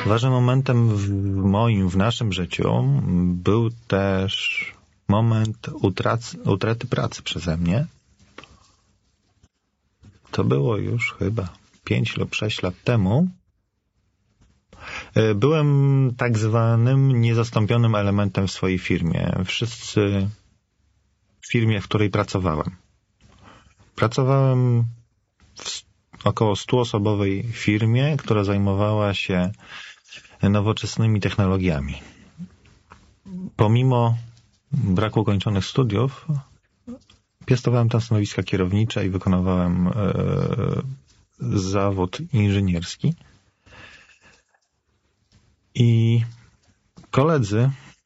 Ważnym momentem w naszym życiu był też moment utraty pracy przeze mnie. To było już chyba 5 lub 6 lat temu. Byłem tak zwanym niezastąpionym elementem w swojej firmie. Wszyscy w firmie, w której pracowałem. Pracowałem w około 100-osobowej firmie, która zajmowała się nowoczesnymi technologiami. Pomimo braku ukończonych studiów, piastowałem tam stanowiska kierownicze i wykonywałem zawód inżynierski. I koledzy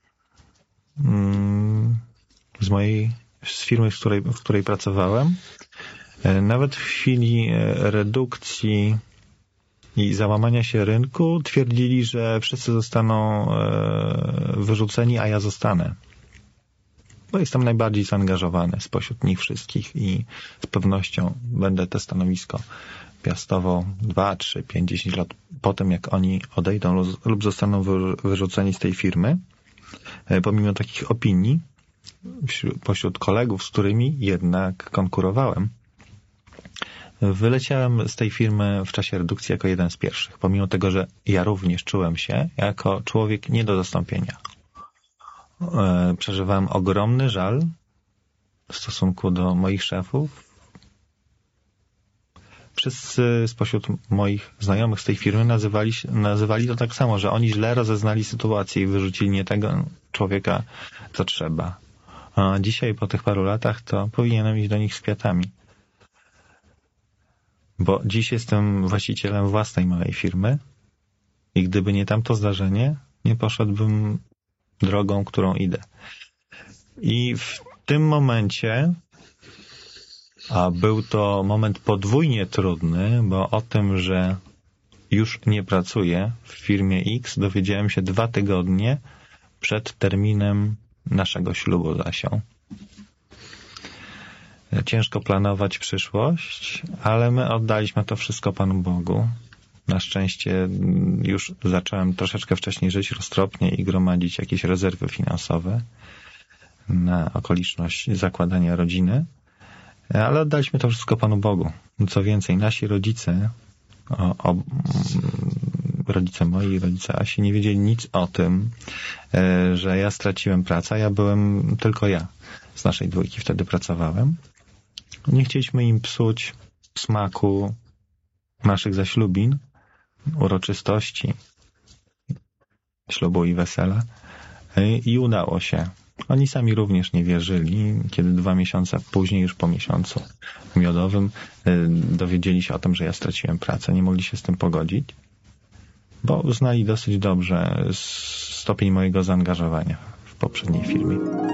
z firmy, w której pracowałem, nawet w chwili redukcji i załamania się rynku twierdzili, że wszyscy zostaną wyrzuceni, a ja zostanę. Bo jestem najbardziej zaangażowany spośród nich wszystkich i z pewnością będę to stanowisko piastował 2, 3, 5, 10 lat po tym, jak oni odejdą lub zostaną wyrzuceni z tej firmy. Pomimo takich opinii pośród kolegów, z którymi jednak konkurowałem, wyleciałem z tej firmy w czasie redukcji jako jeden z pierwszych, pomimo tego, że ja również czułem się jako człowiek nie do zastąpienia. Przeżywałem ogromny żal w stosunku do moich szefów. Wszyscy spośród moich znajomych z tej firmy nazywali to tak samo, że oni źle rozeznali sytuację i wyrzucili nie tego człowieka, co trzeba. A dzisiaj, po tych paru latach, to powinienem iść do nich z kwiatami. Bo dziś jestem właścicielem własnej małej firmy i gdyby nie tamto zdarzenie, nie poszedłbym drogą, którą idę. I w tym momencie, a był to moment podwójnie trudny, bo o tym, że już nie pracuję w firmie X, dowiedziałem się 2 tygodnie przed terminem naszego ślubu z Asią. Ciężko planować przyszłość, ale my oddaliśmy to wszystko Panu Bogu. Na szczęście już zacząłem troszeczkę wcześniej żyć roztropnie i gromadzić jakieś rezerwy finansowe na okoliczność zakładania rodziny, ale oddaliśmy to wszystko Panu Bogu. Co więcej, nasi rodzice, rodzice moi i rodzice Asi, nie wiedzieli nic o tym, że ja straciłem pracę. Ja byłem tylko ja. Z naszej dwójki wtedy pracowałem. Nie chcieliśmy im psuć smaku naszych zaślubin, uroczystości, ślubu i wesela. I udało się. Oni sami również nie wierzyli, kiedy 2 miesiące później, już po miesiącu miodowym, dowiedzieli się o tym, że ja straciłem pracę. Nie mogli się z tym pogodzić, bo znali dosyć dobrze stopień mojego zaangażowania w poprzedniej firmie.